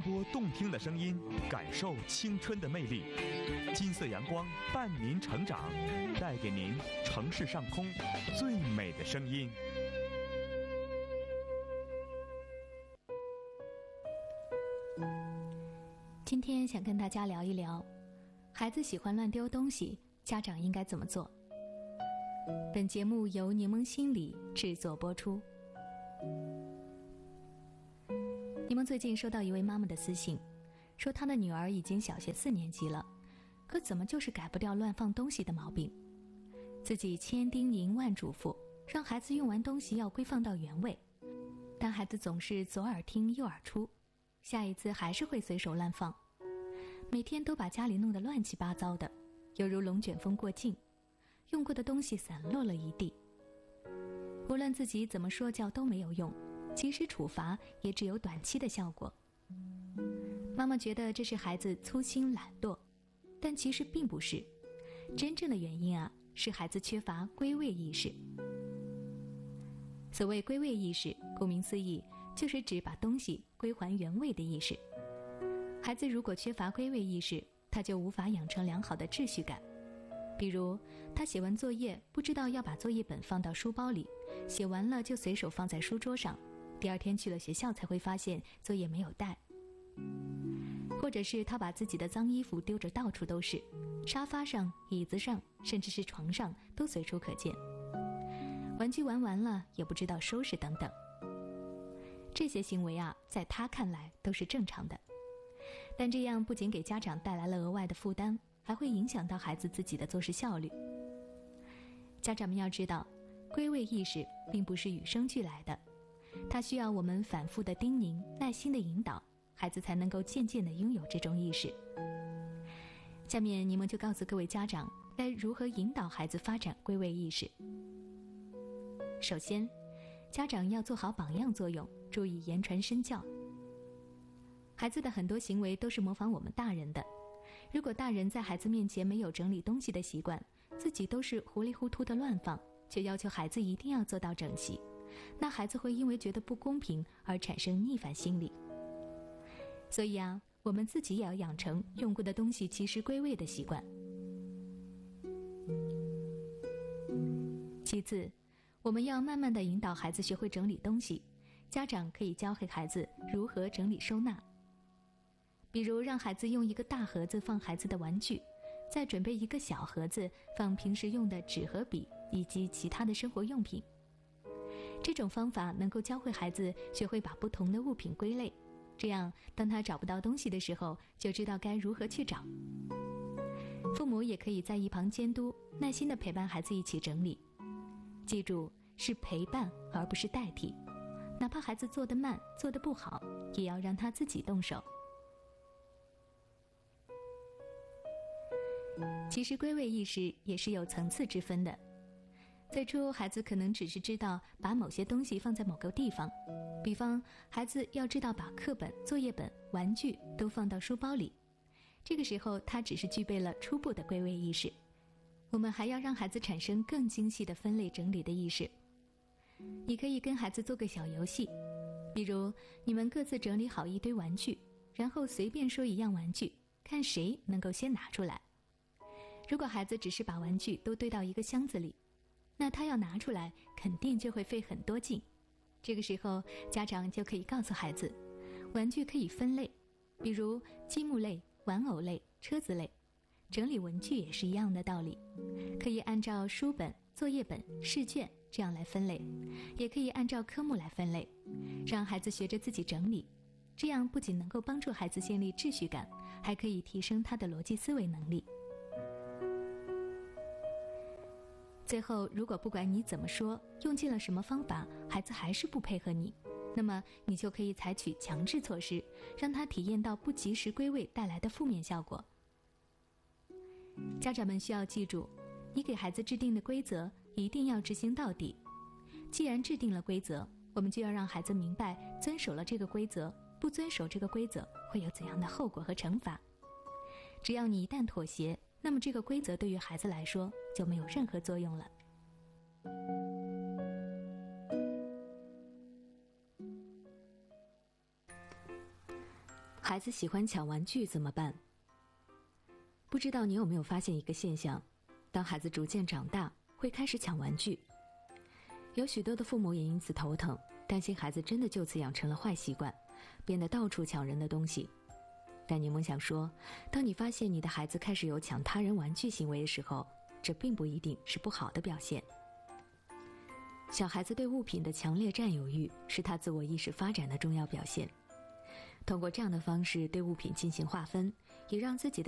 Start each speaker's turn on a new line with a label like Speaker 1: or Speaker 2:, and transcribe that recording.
Speaker 1: 播动听的声音，感受青春的魅力。金色阳光伴您成长，带给您城市上空最美的声音。
Speaker 2: 今天想跟大家聊一聊，孩子喜欢乱丢东西，家长应该怎么做？本节目由柠檬心理制作播出。柠檬最近收到一位妈妈的私信，说她的女儿已经小学4年级了，可怎么就是改不掉乱放东西的毛病。自己千叮咛万嘱咐，让孩子用完东西要归放到原位，但孩子总是左耳听右耳出，下一次还是会随手乱放，每天都把家里弄得乱七八糟的，犹如龙卷风过境，用过的东西散落了一地。无论自己怎么说教都没有用，即使处罚也只有短期的效果。妈妈觉得这是孩子粗心懒惰，但其实并不是，真正的原因是孩子缺乏归位意识。所谓归位意识，顾名思义，就是指把东西归还原位的意识。孩子如果缺乏归位意识，他就无法养成良好的秩序感。比如他写完作业不知道要把作业本放到书包里，写完了就随手放在书桌上，第二天去了学校才会发现作业没有带。或者是他把自己的脏衣服丢着到处都是，沙发上、椅子上，甚至是床上都随处可见。玩具玩完了也不知道收拾等等。这些行为在他看来都是正常的，但这样不仅给家长带来了额外的负担，还会影响到孩子自己的做事效率。家长们要知道，归位意识并不是与生俱来的，它需要我们反复的叮咛、耐心的引导，孩子才能够渐渐地拥有这种意识。下面柠檬就告诉各位家长该如何引导孩子发展归位意识。首先，家长要做好榜样作用，注意言传身教。孩子的很多行为都是模仿我们大人的，如果大人在孩子面前没有整理东西的习惯，自己都是糊里糊涂的乱放，却要求孩子一定要做到整齐，那孩子会因为觉得不公平而产生逆反心理。所以我们自己也要养成用过的东西及时归位的习惯。其次，我们要慢慢地引导孩子学会整理东西，家长可以教会孩子如何整理收纳。比如让孩子用一个大盒子放孩子的玩具，再准备一个小盒子放平时用的纸和笔以及其他的生活用品。这种方法能够教会孩子学会把不同的物品归类，这样当他找不到东西的时候，就知道该如何去找。父母也可以在一旁监督，耐心地陪伴孩子一起整理。记住，是陪伴而不是代替，哪怕孩子做得慢，做得不好，也要让他自己动手。其实归位意识也是有层次之分的。最初孩子可能只是知道把某些东西放在某个地方，比方孩子要知道把课本、作业本、玩具都放到书包里，这个时候他只是具备了初步的归位意识。我们还要让孩子产生更精细的分类整理的意识。你可以跟孩子做个小游戏，比如你们各自整理好一堆玩具，然后随便说一样玩具，看谁能够先拿出来。如果孩子只是把玩具都堆到一个箱子里，那他要拿出来肯定就会费很多劲。这个时候家长就可以告诉孩子，玩具可以分类，比如积木类、玩偶类、车子类。整理文具也是一样的道理，可以按照书本、作业本、试卷这样来分类，也可以按照科目来分类，让孩子学着自己整理。这样不仅能够帮助孩子建立秩序感，还可以提升他的逻辑思维能力。最后，如果不管你怎么说，用尽了什么方法，孩子还是不配合你，那么你就可以采取强制措施，让他体验到不及时归位带来的负面效果。家长们需要记住，你给孩子制定的规则一定要执行到底。既然制定了规则，我们就要让孩子明白遵守了这个规则，不遵守这个规则会有怎样的后果和惩罚。只要你一旦妥协，那么这个规则对于孩子来说就没有任何作用了。 孩子喜欢抢玩具怎么办？不知道你有没有发现一个现象，当孩子逐渐长大，会开始抢玩具。有许多的父母也因此头疼，担心孩子真的就此养成了坏习惯，变得到处抢人的东西。但柠檬想说，当你发现你的孩子开始有抢他人玩具行为的时候，这并不一定是不好的表现。小孩子对物品的强烈占有欲是他自我意识发展的重要表现。通过这样的方式对物品进行划分，也让自己的